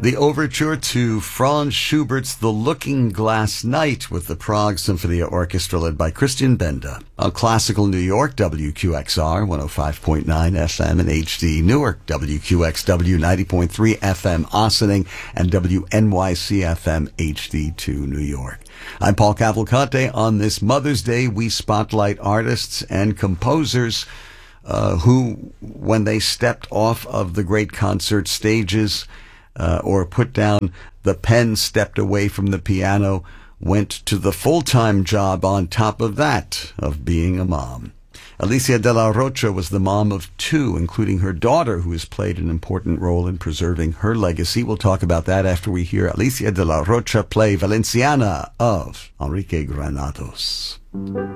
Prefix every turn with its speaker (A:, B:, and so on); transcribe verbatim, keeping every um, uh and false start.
A: The overture to Franz Schubert's The Looking Glass Night with the Prague Symphony Orchestra led by Christian Benda. On Classical New York, W Q X R, one oh five point nine F M and H D Newark, W Q X W, ninety point three F M Ossining, and W N Y C F M H D two New York. I'm Paul Cavalcante. On this Mother's Day, we spotlight artists and composers uh, who, when they stepped off of the great concert stages, Uh, or put down the pen, stepped away from the piano, went to the full-time job on top of that of being a mom. Alicia de la Rocha was the mom of two, including her daughter, who has played an important role in preserving her legacy. We'll talk about that after we hear Alicia de la Rocha play Valenciana of Enrique Granados.